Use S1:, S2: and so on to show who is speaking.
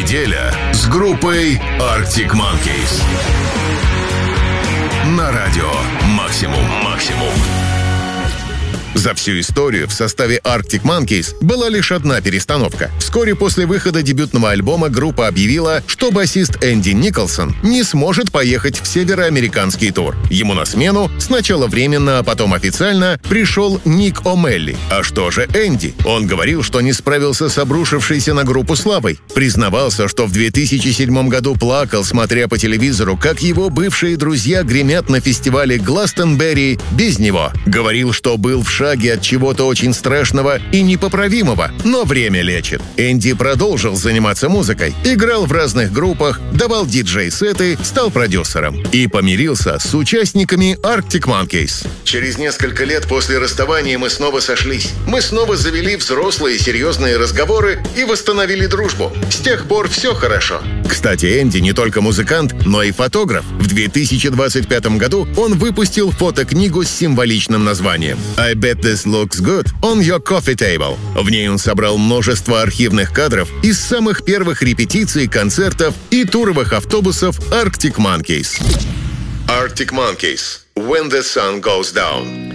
S1: Неделя с группой Arctic Monkeys. На радио «Максимум». За всю историю в составе Arctic Monkeys была лишь одна перестановка. Вскоре после выхода дебютного альбома группа объявила, что басист Энди Николсон не сможет поехать в североамериканский тур. Ему на смену сначала временно, а потом официально пришел Ник О'Мелли. А что же Энди? Он говорил, что не справился с обрушившейся на группу славой. Признавался, что в 2007 году плакал, смотря по телевизору, как его бывшие друзья гремят на фестивале Гластонберри без него. Говорил, что был в шаге от чего-то очень страшного и непоправимого, но время лечит. Энди продолжил заниматься музыкой, играл в разных группах, давал диджей-сеты, стал продюсером и помирился с участниками Arctic Monkeys. Через несколько лет после расставания мы снова сошлись. Мы снова завели взрослые серьезные разговоры и восстановили дружбу. С тех пор все хорошо. Кстати, Энди не только музыкант, но и фотограф. В 2025 году он выпустил фотокнигу с символичным названием «I bet this looks good on your coffee table». В ней он собрал множество архивных кадров из самых первых репетиций, концертов и туровых автобусов Arctic Monkeys. Arctic Monkeys. When the Sun Goes Down.